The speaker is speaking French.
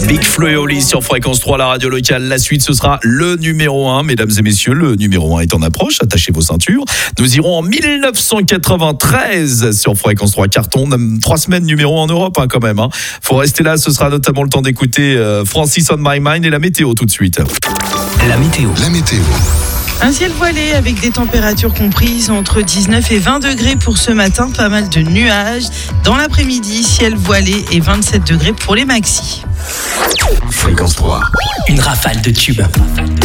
Big Flo et Oli sur Fréquence 3, la radio locale. La suite, ce sera le numéro 1. Mesdames et messieurs, le numéro 1 est en approche. Attachez vos ceintures. Nous irons en 1993 sur Fréquence 3. Carton, 3 semaines numéro 1 en Europe quand même. Faut rester là, ce sera notamment le temps d'écouter Francis on My Mind et la météo tout de suite. La météo. Un ciel voilé avec des températures comprises entre 19 et 20 degrés pour ce matin, pas mal de nuages. Dans l'après-midi, ciel voilé et 27 degrés pour les maxis. Fréquence 3. Une rafale de tubes.